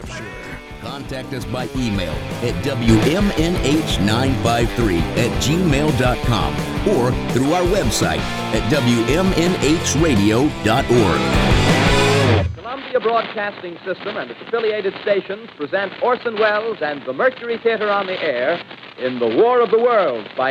Hampshire. Contact us by email at WMNH953@gmail.com or through our website at WMNHradio.org. Columbia Broadcasting System and its affiliated stations present Orson Welles and the Mercury Theater on the Air in The War of the Worlds by